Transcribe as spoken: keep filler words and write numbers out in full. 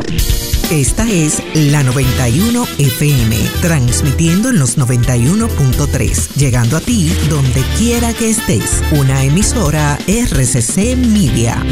Esta es la noventa y uno F M, transmitiendo en los noventa y uno punto tres, llegando a ti donde quiera que estés. Una emisora R C C Media.